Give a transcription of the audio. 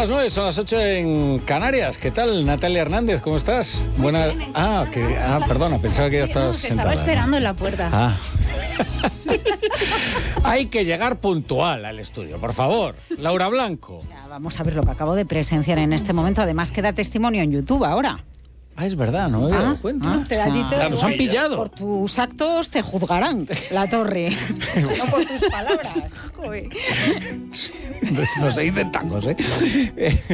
las 9, son las 8 en Canarias. ¿Qué tal, Natalia Hernández? ¿Cómo estás? Buena. Perdona, pensaba que ya estabas sentada. Te estaba esperando en la puerta. Hay que llegar puntual al estudio, por favor. Laura Blanco. O sea, vamos a ver lo que acabo de presenciar en este momento. Además, queda testimonio en YouTube ahora. Es verdad, no me he dado cuenta. Nos han pillado. Por tus actos te juzgarán, La Torre. No por tus palabras. No se dicen tacos, ¿eh?